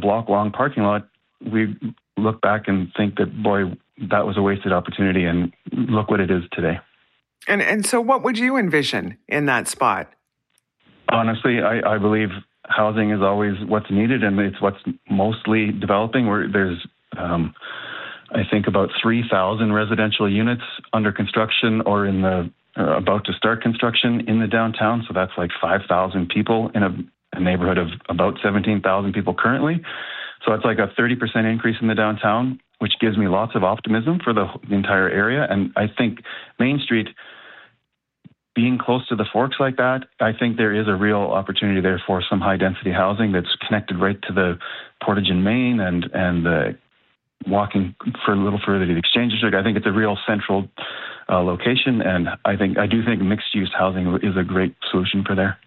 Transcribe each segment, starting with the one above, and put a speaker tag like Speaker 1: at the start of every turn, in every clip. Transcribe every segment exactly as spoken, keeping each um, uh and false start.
Speaker 1: block-long parking lot, we look back and think that, boy, that was a wasted opportunity, and look what it is today.
Speaker 2: And and so what would you envision in that spot?
Speaker 1: Honestly, I, I believe housing is always what's needed, and it's what's mostly developing. Where there's, um, I think, about three thousand residential units under construction or in the uh, about to start construction in the downtown. So that's like five thousand people in a, a neighborhood of about seventeen thousand people currently. So it's like a thirty percent increase in the downtown, which gives me lots of optimism for the, the entire area. And I think Main Street, being close to the Forks like that, I think there is a real opportunity there for some high-density housing that's connected right to the Portage and Main and and the walking for a little further to the Exchange District. I think it's a real central uh, location, and I think I do think mixed-use housing is a great solution for there.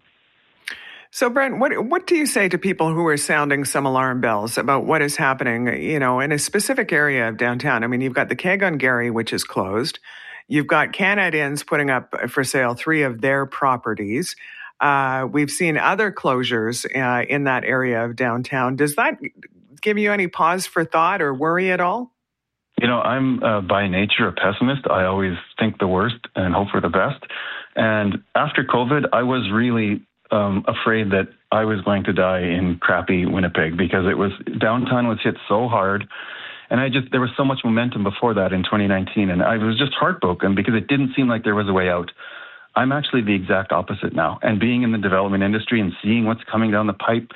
Speaker 2: So, Brent, what what do you say to people who are sounding some alarm bells about what is happening, you know, in a specific area of downtown? I mean, you've got the Keg on Garry, which is closed. You've got Canada Inns putting up for sale three of their properties. Uh, we've seen other closures uh, in that area of downtown. Does that give you any pause for thought or worry at all?
Speaker 1: You know, I'm uh, by nature a pessimist. I always think the worst and hope for the best. And after COVID, I was really um, afraid that I was going to die in crappy Winnipeg because it was downtown was hit so hard. And I just, there was so much momentum before that in twenty nineteen, and I was just heartbroken because it didn't seem like there was a way out. I'm actually the exact opposite now. And being in the development industry and seeing what's coming down the pipe,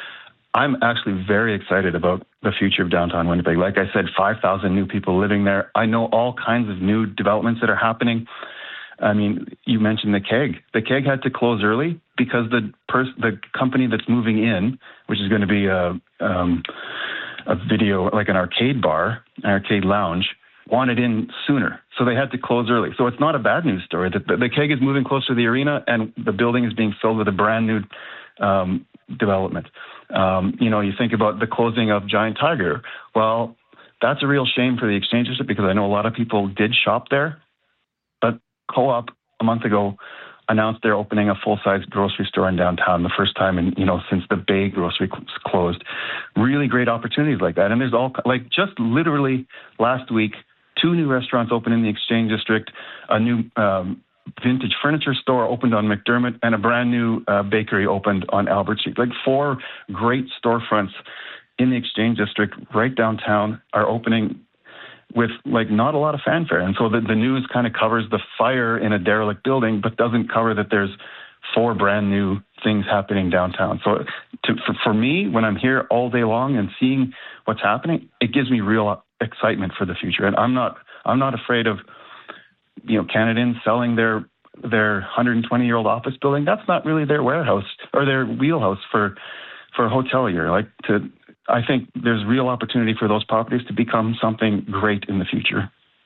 Speaker 1: I'm actually very excited about the future of downtown Winnipeg. Like I said, five thousand new people living there. I know all kinds of new developments that are happening. I mean, you mentioned the Keg. The Keg had to close early because the pers- the company that's moving in, which is going to be a... Um, a video, like an arcade bar, an arcade lounge, wanted in sooner. So they had to close early. So it's not a bad news story. The, the, the Keg is moving closer to the arena, and the building is being filled with a brand new um, development. Um, you know, you think about the closing of Giant Tiger. Well, that's a real shame for the Exchange District because I know a lot of people did shop there. But Co-op, a month ago, announced they're opening a full-size grocery store in downtown, the first time in, you know, since the Bay grocery closed. Really great opportunities like that. And there's all, like just literally last week, two new restaurants opened in the Exchange District, a new um, vintage furniture store opened on McDermott, and a brand new uh, bakery opened on Albert Street. Like four great storefronts in the Exchange District right downtown are opening with like not a lot of fanfare. And so the, the news kind of covers the fire in a derelict building, but doesn't cover that there's four brand new things happening downtown. So to, for, for me, when I'm here all day long and seeing what's happening, it gives me real excitement for the future. And I'm not, I'm not afraid of, you know, Canada Inns selling their, their one hundred twenty year old office building. That's not really their warehouse or their wheelhouse for, for a hotelier. Like to, I think there's real opportunity for those properties to become something great in the future.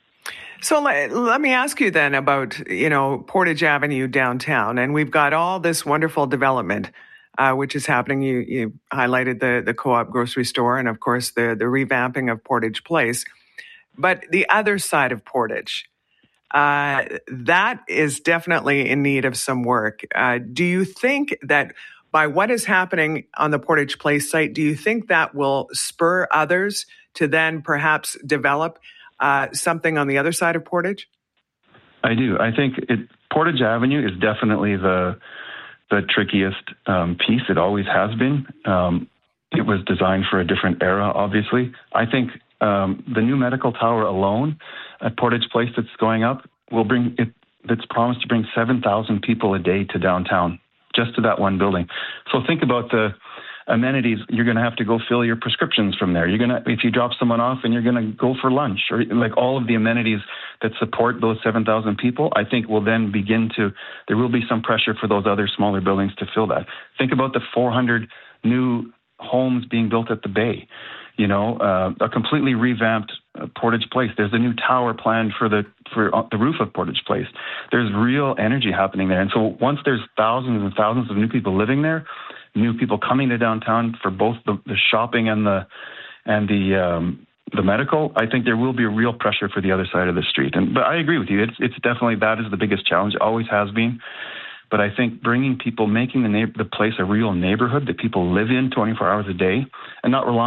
Speaker 2: So let, let me ask you then about, you know, Portage Avenue downtown, and we've got all this wonderful development, uh, which is happening. You, you highlighted the, the Co-op grocery store and, of course, the, the revamping of Portage Place. But the other side of Portage, uh, that is definitely in need of some work. Uh, do you think that by what is happening on the Portage Place site, do you think that will spur others to then perhaps develop uh, something on the other side of Portage?
Speaker 1: I do. I think it, Portage Avenue is definitely the the trickiest um, piece. It always has been. Um, it was designed for a different era, obviously. I think um, the new medical tower alone at Portage Place that's going up will bring it. That's promised to bring seven thousand people a day to downtown, just to that one building. So think about the amenities. You're going to have to go fill your prescriptions from there. You're going to, if you drop someone off and you're going to go for lunch, or like all of the amenities that support those seven thousand people, I think will then begin to, there will be some pressure for those other smaller buildings to fill that. Think about the four hundred new homes being built at the Bay. You know, uh, a completely revamped uh, Portage Place. There's a new tower planned for the for uh, the roof of Portage Place. There's real energy happening there. And so once there's thousands and thousands of new people living there, new people coming to downtown for both the, the shopping and the and the um, the medical, I think there will be a real pressure for the other side of the street. And but I agree with you. It's it's definitely that is the biggest challenge. Always has been. But I think bringing people, making the na- the place a real neighborhood that people live in twenty-four hours a day, and not relying